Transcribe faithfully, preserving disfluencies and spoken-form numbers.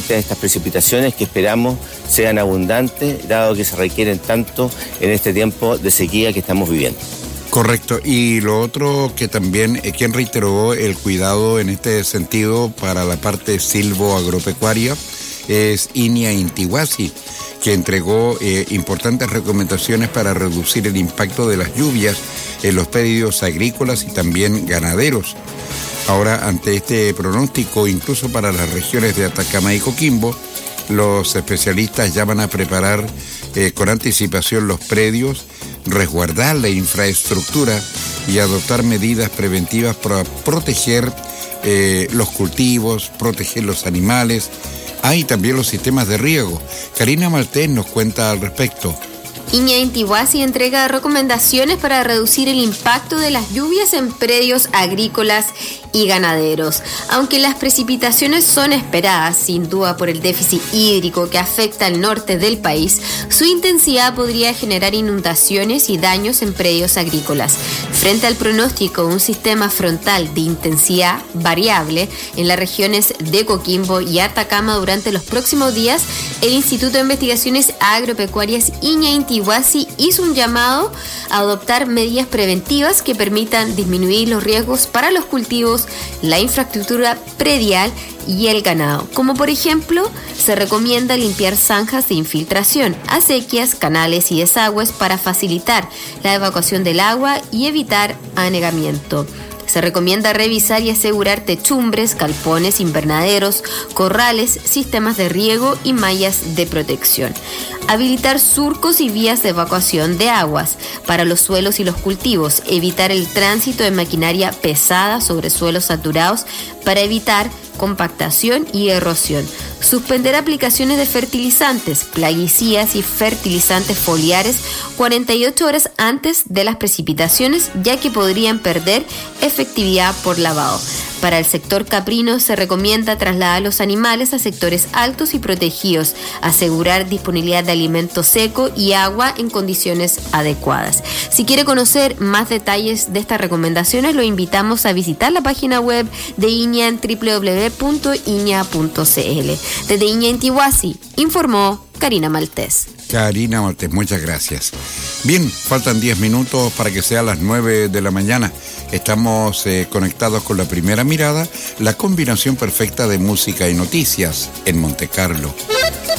frente a estas precipitaciones que esperamos sean abundantes, dado que se requieren tanto en este tiempo de sequía que estamos viviendo. Correcto. Y lo otro que también, eh, quien reiteró el cuidado en este sentido para la parte silvo-agropecuaria es Iña Intihuasi, que entregó eh, importantes recomendaciones para reducir el impacto de las lluvias en los predios agrícolas y también ganaderos. Ahora, ante este pronóstico, incluso para las regiones de Atacama y Coquimbo, los especialistas llaman a preparar eh, con anticipación los predios, resguardar la infraestructura y adoptar medidas preventivas para proteger eh, los cultivos, proteger los animales. Hay ah, también los sistemas de riego. Karina Maltés nos cuenta al respecto. Iña Intihuasi entrega recomendaciones para reducir el impacto de las lluvias en predios agrícolas y ganaderos. Aunque las precipitaciones son esperadas, sin duda por el déficit hídrico que afecta al norte del país, su intensidad podría generar inundaciones y daños en predios agrícolas. Frente al pronóstico, un sistema frontal de intensidad variable en las regiones de Coquimbo y Atacama durante los próximos días, el Instituto de Investigaciones Agropecuarias Iña Intihuasi hizo un llamado a adoptar medidas preventivas que permitan disminuir los riesgos para los cultivos, la infraestructura predial y el ganado, como por ejemplo se recomienda limpiar zanjas de infiltración, acequias, canales y desagües para facilitar la evacuación del agua y evitar anegamiento. Se recomienda revisar y asegurar techumbres, galpones, invernaderos, corrales, sistemas de riego y mallas de protección. Habilitar surcos y vías de evacuación de aguas para los suelos y los cultivos. Evitar el tránsito de maquinaria pesada sobre suelos saturados para evitar compactación y erosión. Suspender aplicaciones de fertilizantes, plaguicidas y fertilizantes foliares cuarenta y ocho horas antes de las precipitaciones, ya que podrían perder efectividad por lavado. Para el sector caprino se recomienda trasladar los animales a sectores altos y protegidos, asegurar disponibilidad de alimento seco y agua en condiciones adecuadas. Si quiere conocer más detalles de estas recomendaciones, lo invitamos a visitar la página web de Iña en doble u doble u doble u punto iña punto c l. Desde Iña Intihuasi, informó Karina Maltés. Karina Maltés, muchas gracias. Bien, faltan diez minutos para que sea las nueve de la mañana. Estamos eh, conectados con La Primera Mirada, la combinación perfecta de música y noticias en Monte Carlo.